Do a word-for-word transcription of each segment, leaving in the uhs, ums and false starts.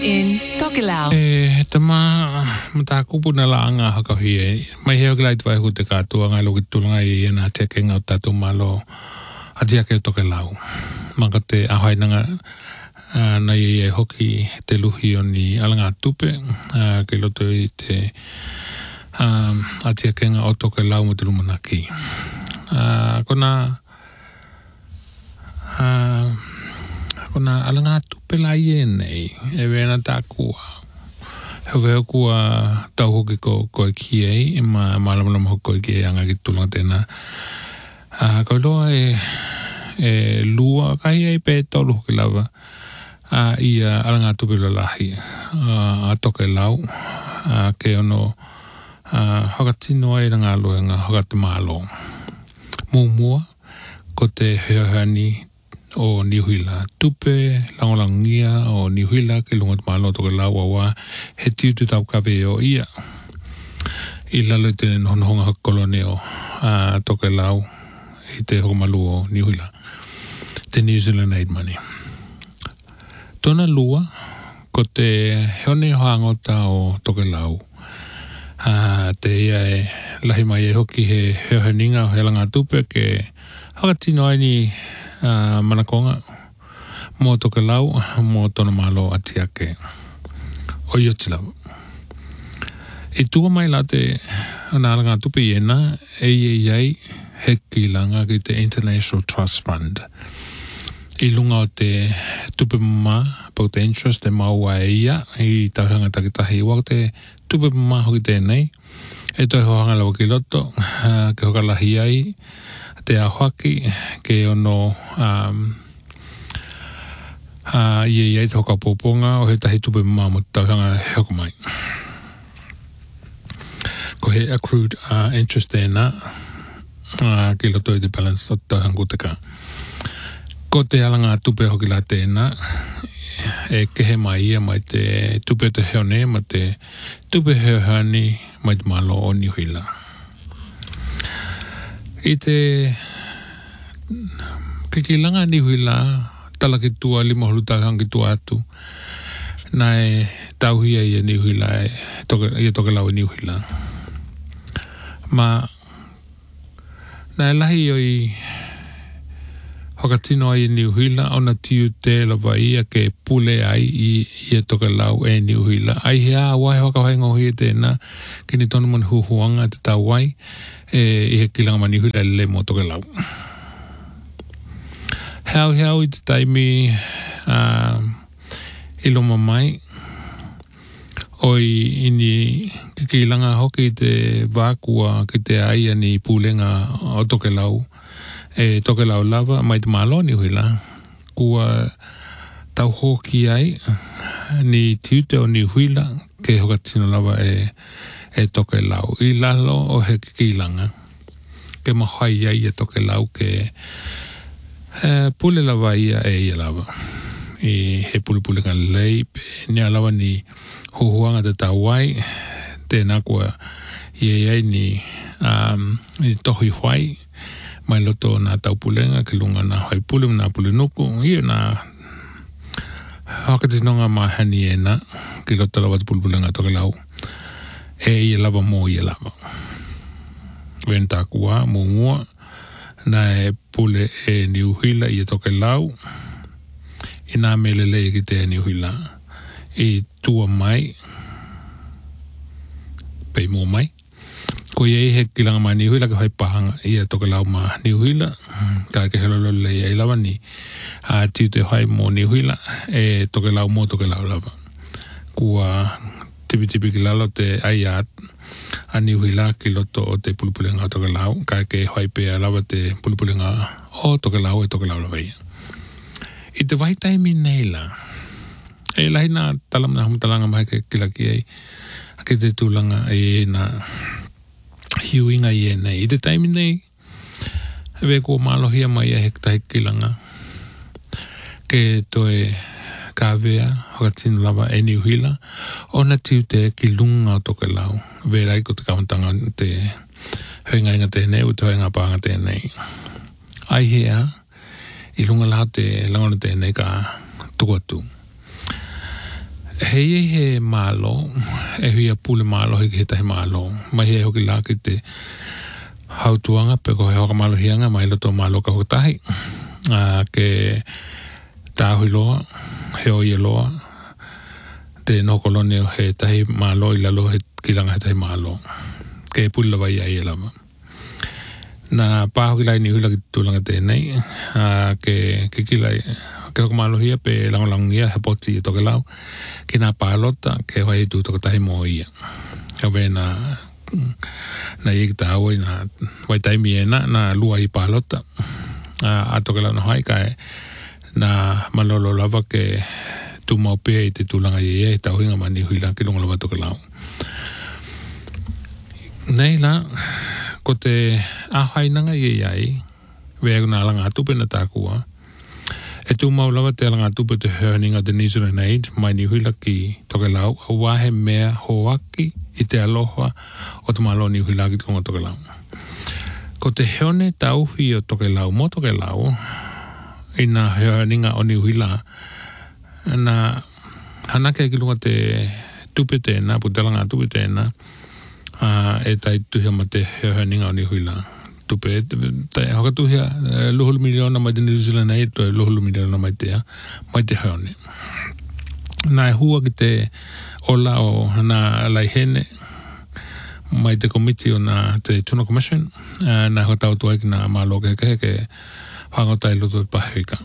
in Tokelau. E, tämä mata kupunella anga hakahi ei. Mä heo glait vai hutekaa tuo ngai lukitulunga ei enää tsekenga ottaa tummalo atiake Tokelau. Mä katte ahainanga nai ei hoki te luhion ni alanga tupe kello toi te atiakenga o Tokelau mutilumanaki. Kona Kona alanga tupela ienei, e vena tā kua. He veo kua tau hoki ko koe kiei, ma maalamana ho koe kiei anga ki tulanga tēnā. Kau loa e, e lua, kai ei pē tolu hoki lava, ia alanga tupela lahi, a Tokelau, ke ono hakatino e ranga aloenga hakati maalo. Mumua, ko te heohani o Niuhila tupe, langolangia o Niuhila ke lungat malo Tokelau awa he tiutu tau kawe o ia. I lalo te honhonga kolone o uh, Tokelau i te hokomalu o Niuhila. Te New Zealand Aid Money. Tona lua, ko te heone hoangota o Tokelau. Uh, te ia e lahimai e hoki he heoheninga o he langa tupe ke hakatino aini Uh, manakonga mo Tokelau mo tona malo atiake o Iotilau. I tua mai la te nalanga tupi ena e iei he kilanga ki te International Trust Fund. I lunga o te tupi mama po te interest e maua e ia i tauhanga takitahi wa te tupi mama hoki tēnei e toi hoanga lau ki loto uh, ke hokalahi ai te ahoaki ke ono um, uh, ie iei te hokapoponga o he tahi tupe mama mo tauhanga heko mai. Ko he accrued uh, interest tēnā uh, ke loto i te balance o tauhanga kuteka. Ko te alanga tupe hoki la tēnā e kehe mai ia mai te tupe te heone ma te tupe heohani mai te malo o Niuhila. I te kikilanga Niuhila tala ki tua lima hulu tauhanga ki tua atu na e tauhia i a Niuhila e toke, i a Tokelau i Niuhila. Ma na e lahi o i hokatino ai i Niuhila ona tiu te lava ia ke pule ai i, i a Tokelau e Niuhila. Ai hea wai hoka haingo hi e tēnā ki ni tonu man huhuanga te tau wai e i he kilanga ma Niuhila e le mo Tokelau. Heau heau i te taimi uh, i loma mai oi ini ki kilanga hoki te vākua ki te aia ni pūlenga o Tokelau e Tokelau lava mai te malo Niuhila kua tau hoki ai ni tiute o Niuhila ke hokatino lava e e Tokelau. I lalo o he kilanga ke mahai ai e Tokelau ke e, pule lava ia e ia lava. I he pule pule ka lei pe ni alawa ni huhuanga te tauai tēnā kua i e ai ni um, i tohi huai mai loto nā tau pulenga ke lunga nā hoi pule nā pule nuku i nā hakatinonga mahani e nā ki loto lawa te pule pulenga Tokelau e ia lava mo ia lava. Wen tā kua mumua na e pule e Niuhila i e Tokelau i nā melele i ki te Niuhila i tua mai pei mō mai. Ko iei he kilanga mai Niuhila ke hoi pahanga i e Tokelau ma Niuhila ka ke helolo le i lava ni a tiu te hoi mō Niuhila e Tokelau mō Tokelau lava. Kua tipi tipi ki lalo te aiat a Niuhila ki loto o te pulupulenga o Tokelau ka ke hoi pea lava te pulupulenga o Tokelau e Tokelau lava ia. I te vai taimi neila e lahi nā talamana hamutalanga mai ke kilaki ei a ke te tūlanga e nā hiuinga i e nei. I te taimi nei e ko malohia mai a hekta hekilanga ke toe kāwea hokatino lava e Niuhila ona tiu te ki lunga o Tokelau verai ko te kamatanga te hoinga inga tēnei u te hoinga pānga tēnei ai hea i lunga la te langona tēnei ka tuku atu hei he malo, e hui a pule malo hiki he tahi malo. Mai he hoki la ki te hautuanga, pe ko he hoka malo hianga, mai loto malo ka hukatahi. Uh, ke tāhui loa, he oi loa, te nokolone o he tahi malo i lalo he kilanga he tahi malo. Ke pula vai ai e lama. Na pāhoki lai ni hula ki tūlanga tēnei, uh, ke, ke kilai, ke hoka malo hia pe langolangia he poti e toke lau, ki nā pālota ke hoi e tū toka tahi mo ia. Hawe na, na i ki tāwai, na wai taimi e na, na lua i pālota. Uh, a toke lau na hai kai na malolo lava ke tu mau pia i te tūlanga i e tau hinga mani hui la ki longa lava toke lau. Nei la, ko te ahai nanga i e ai, wea kuna alanga atupe na tākua, e tu mau lava te alanga atupe te Hearning of the New Zealand Aid, mai ni hui la ki toke lau, a wahe mea hoaki i te aloha o te malo ni hui la ki longa toke lau. Ko te heone tauhi o toke lau, mo toke lau, i nā heaninga o ni huila, na hanake ki lunga te tupe tēnā, putelanga tupe tēnā, uh, e tai tuhia ma te heaninga o ni huila. Tupe, tai hoka tuhia luhulu miliona mai te New Zealand Aid, toi luhulu miliona mai te, mai te heone. Nā e hua ki te ola o nā laihene, mai te komiti o nā te Tuna Commission, uh, nā hoa tau tuai ki nā mālo ke ke ke whangotai luto pahika.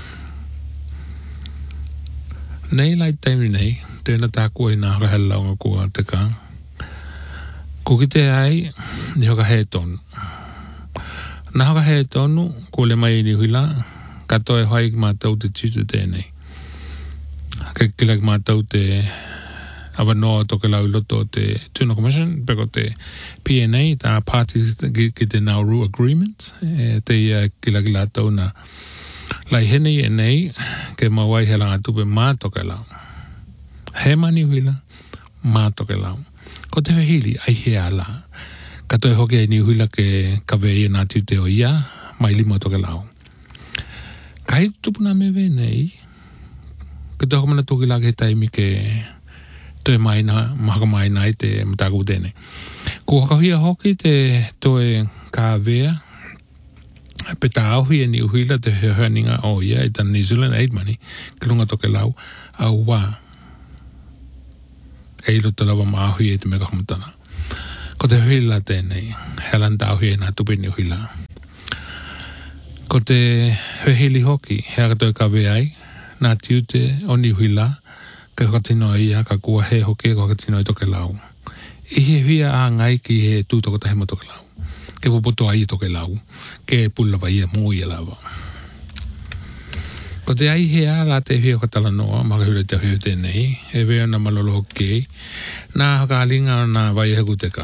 Nei lai taimi nei, tēnā tā kua i nā hoka hela launga kua te kā. Ko ki te ai, ni hoka hea tonu. Nā hoka hea tonu, ko le mai ni huila, katoa e hoai ki mātau te tūtu tēnei. Ke kila ki mātau te awa noa toke lau i loto te Tuna Commission, peko te P N A, tā parties ki, ki te Nauru Agreement, e te ia kila ki lātau na lai hene i nei, ke mawai he langa tupe mā toke lau. He mani huila, mā toke lau. Ko te hili, ai he ala. Kato e hoki ai ni huila ke kawe i nā tūte o ia, mai lima toke lau. Kai tupuna me ve nei, ke te hokamana toki la ke taimi ke toe mai na, mahaka mai na i te mataku tēne. Ko hakahia hoki te toe ka vea, pe tā auhi e ni uhuila te heaninga o oh, ia, i tā New Zealand Aid money, ki lunga toke lau, au wā. E ilo te lawa ma auhi e te meka humatana. Ko te huila tēnei, helan tā auhi e nā tupe ni uhuila. Ko te hehili hoki, hea ka toe ka vea ai, nā tiute o ni uhuila, ka whakatino ia ka kua he hoke ka whakatino i toke lau. I he hia a ngai ki he tūtoko tahi mo toke lau. Ke popoto ai toke lau. Ke pulava ia mō ia lava. Ko te ai he a la te hia katala noa, maka hura te hia tēnei, e vea na malolo hoke, nā hakalinga nā vai he kuteka.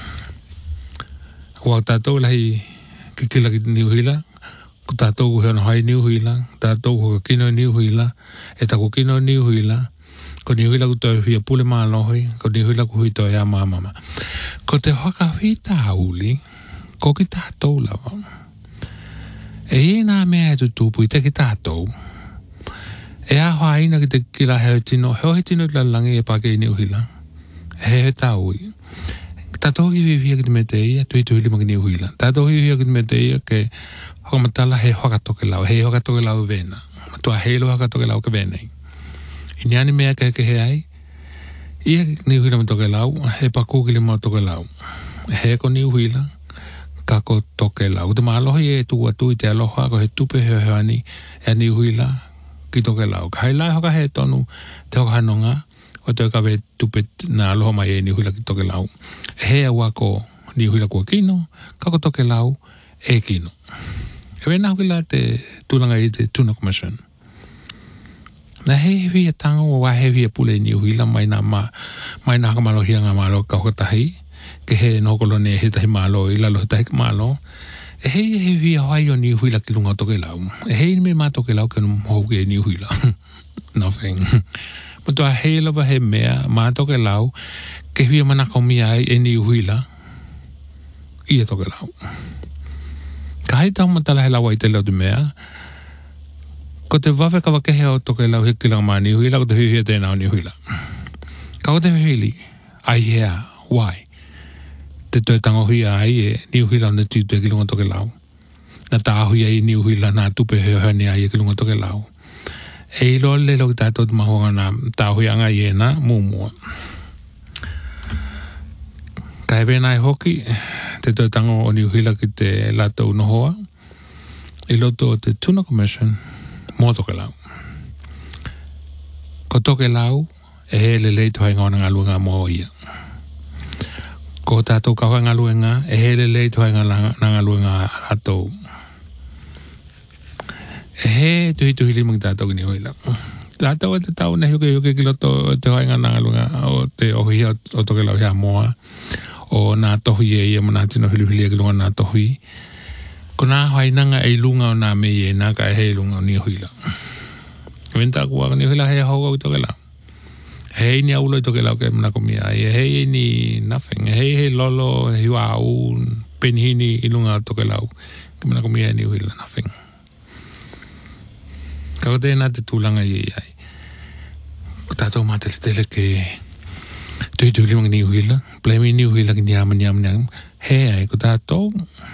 Kua tātou lahi ki kila ki niuhila, ko tātou hea na hai niuhila, tātou ko kino niuhila, e tako kino niuhila, ko ni huila ku toi hia pule maa lohi, ko ni huila ku hui toi a maa mama. Ko te haka hui tāuli, ko ki tātou lava. E e nā mea e tutupu i te ki tātou. E a hoa ina ki te kila heo tino, heo he tino la langi e pake i ni huila. E he tāui. Tātou hi hui hia ki te me te ia, tui tui lima ki ni huila. Tātou hi hia ki te me te ia ke hoka matala he hoka toke lau, he hoka toke lau vena. Matua heilo hoka toke lau ke venei. I niani mea ke ke he ai, ia ni huila ma toke lau, he paku ki lima toke lau. He ko ni huila, ka ko toke lau. Te maa alohi e tu atu i te aloha, ko he tupe heo heani, e ni huila ki toke lau. Ka hai lai hoka he tonu, te hoka hanonga, o te kawe tupe na aloha mai e ni huila ki toke lau. He awa ko ni huila kua kino, ka ko toke lau, e kino. E wena hoki la te tūlanga i te Tuna Commission. Na he hewi a tanga o wa hewi a pule ni uhuila mai na ma, mai na haka malo hia ngā malo ka hokatahi, ke he nokolone he tahi malo i lalo he tahi malo, e hei hewi a hoi o ni uhuila ki lunga toke lau. E hei me mā toke lau ke hoki e ni uhuila. Nothing. Matua hei lava he mea mā toke lau, ke hui a manako mi ai e ni uhuila, i a toke lau. Ka hei tau matala he lawa i te leo te mea, Ko te wawe ka wakehe o toke lau hiki langa maa niuhila, ko te hui hia tēnā o niuhila. Ka o te hili, ai hea, why? Te toi tango hui ai e niuhila o na tiu ki lunga toke lau. Na tā hui ai niuhila nā tupe heo hane ai e ki lunga toke lau. E ilo le lo ki tātou te mahonga nā tā hui anga i e nā mūmua. Ka hewe nai hoki, te toi tango o niuhila ki te latou nohoa. I loto o te Tuna Commission, mō toke lau. Ko toke lau, e he le lei tohai ngā ngā luenga mō ia. Ko tātou kaua ngā luenga, e he le lei tohai ngā ngā luenga atou. E he tuhi tuhi limu ki tātou ki ni hoila. Tātou e te tau ne huke huke ki loto o te hoai ngā ngā luenga o te ohi o toke lau hea moa. O nā tohi e ia mo nā tino hili hili e ki lunga nā tohi. Ko nā hoai nanga e lunga o nā me e nā ka e hei lunga o ni huila. Wenta kua ka ni huila hea hauga i toke lau. Hei ni aulo i toke lau ke mna komia. E hei ni nothing. E hei hei lolo, hei hua au, penhini i lunga o toke lau. Ke mna komia e ni huila, nothing. Ka o tēnā te tūlanga i ai. Ko tātou mā tele tele ke tui tui limang ni huila. Plemi ni huila ki ni ama ni ama ni ama. Hei ai, ko tātou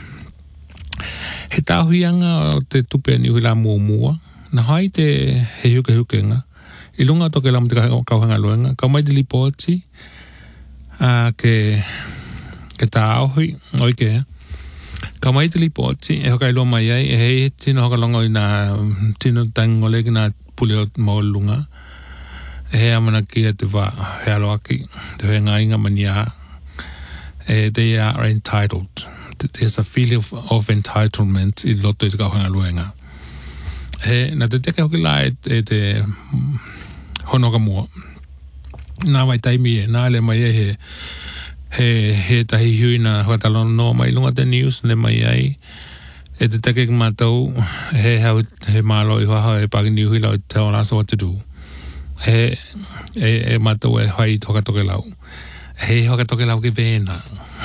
he tāhuianga o te tupe ni huila mua mua. Na hai te he huke huke nga. I lunga toke lau te kauhanga luenga. Kau mai te lipoti. Uh, ke ke tā auhui. Oi ke. Kau mai te lipoti. E hoka i lua mai ai. E hei tino hoka longo i nā tino tangole ki nā puli o mau lunga. E hei amana ki e te wā. He alo aki. Te hoi ngā inga mania. E they are entitled. There's a feeling of, of entitlement i loto i te kauhanga luenga. He, na te teke hoki la e, e te honoka mua. Nā mai taimi e, nā le mai e he, he, he tahi hui na whatalono no mai lunga te news le mai ai. E te teke ki mātou, he hau, he mālo i waha e pāki ni hui lau i tell us what to do. He, e, e mātou e hai toka toke lau. He hoka toke lau ke vena.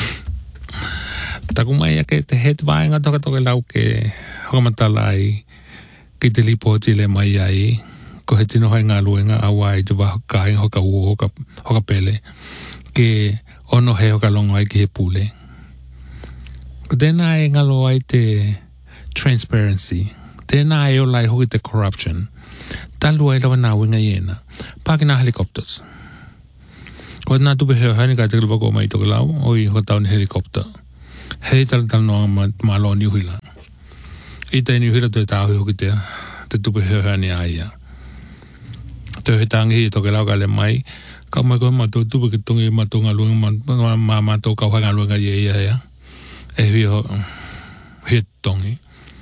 Taku mai ake te he te vāenga toka toke lau ke hokamatala ai ki te lipoti le mai ai ko he tino hai ngā luenga awa i te waha kāinga hoka ua hoka, hoka pele ke ono he hoka longo ai ki he pule. Ko tēnā e ngalo ai te transparency. Tēnā e o lai hoki te corruption. Talu ai lawa nā winga iena. Pāki nā helicopters. Ko nā tupe heo haini ka te kilipako mai toke lau oi hoka tau ni helicopter. Hei tala tala noa ma, ma lo ni huila. I te ni huila tue tāhui hoki te, te tupe heo hea ni aia. Te he tangi i toke lau ka le mai. Ka mai koe ma tō tupe ki tungi ma tō ngā luenga ma, ma, ma, ma tō kau hai ngā luenga i ia ia. E hui ho, hui tongi.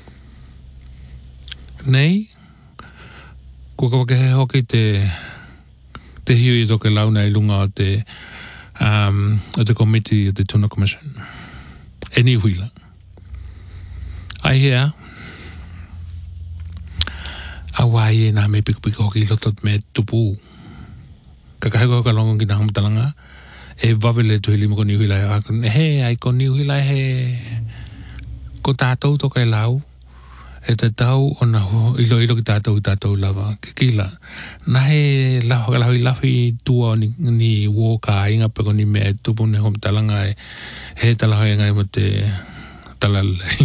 Nei, kua ka wake he hoki te, te hiu i toke lau nei lunga o te, um, o te committee o te Tuna Commission. E ni huila. Ai hea. A wai e nā me piku piku hoki lotot me tupu. Ka kaheko ka longo ki nā hamatalanga. E wawele tuhi lima ko ni huila. E he, ai ko ni huila he. Ko tātou toka e lau. E te tau o na ho, ilo ilo ki tātou i tātou lava. Ki kila. Nā he lau, lau i lafi tua ni, ni wō ka inga peko ni me tupu ne hamatalanga e he talahoi ngai mo te talalei.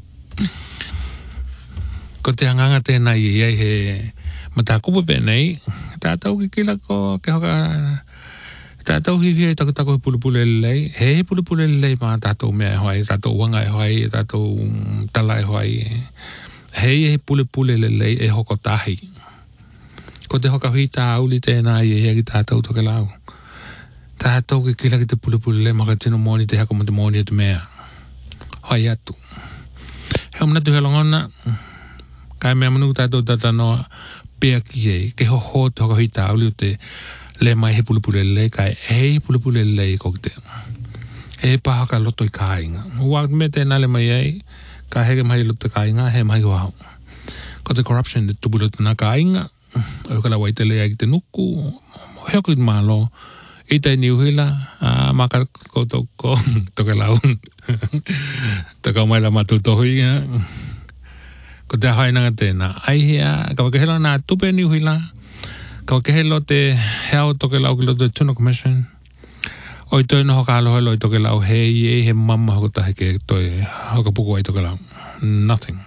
Ko te hanganga tēnā i ei he mata kupu pēnei, tātou ki kila ko ke hoka, tātou hiwi e taku taku he pulupule lei, he he pulupule lei mā tātou mea e hoai, tātou wanga e hoai, tātou tala e hoai, he he pulupule lei e hoko tahi. Ko te hoka hui tā auli tēnā i ei ki tātou toke lau. Tātou ki kila ki te pulupule le maka tino mōni te hako mo te mōni e te mea. Hoi atu. He o mnatu he longona, kai mea manu tātou tata noa pēa ki e, ke ho ho te hoka hui tāuli o te le mai he pulupule le, kai e he pulupule le i kokte. E pahaka loto i kāinga. Hua me tēnā le mai ei, ka heke mai loto i kāinga, he mai wahau. Ko te corruption, te tupu loto nā kāinga, o ka la wai te lea ki te nuku, heo ki te mālo, I te niuhila, uh, maka koto ko, toke lau. Taka mai la matu tohi. Ko Ko te haina nga tēnā. Ai hea, ka wakahelo nā tupe ni uhi la. Ka wakahelo te hea o toke lau ki loto Tuna Commission. Oi toi no hoka aloha lo i toke lau hei e he mama hoko tahe ke toi hoka puku ai toke lau. Nothing.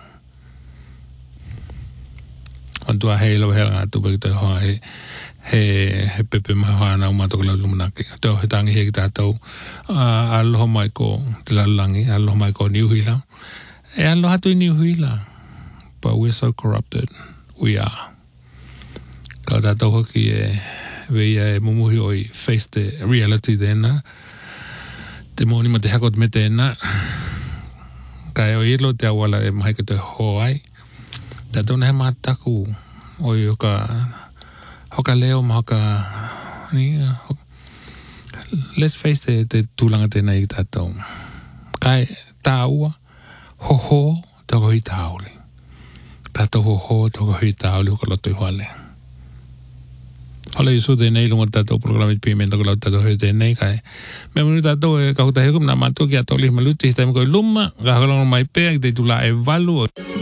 Antua hei lo hea ngā tupe ki toi hoa he he he pepe mai hoa nā umā toke lau lumanaki. Teo he tangi hea ki tātou uh, aloha mai ko te lalangi, aloha mai ko niuhi la. E aloha tui niuhi la. But we're so corrupted. We are. Ka tātou hoki e veia e mumuhi oi face the reality tēnā. Te mōni ma te hako te me tēnā. Kai o ilo te awala e mahi ka te hoai. Tātou na he mātaku oi hoka hoka leo ma hoka ni, hoka, let's face the, the tūlanga tēnā i tātou. Kai tā ua hoho toko hi tāuli. Tātou hoho toko hi tāuli hoka loto i huale. Hala isu tēnei lunga tātou programit pimento ko lau tātou hoi tēnei kai. Me munu tātou e kahuta hekum nā mātua ki a tōli maluti hita mo koe luma. Ka hakalonga mai pēa ki te tula e valu.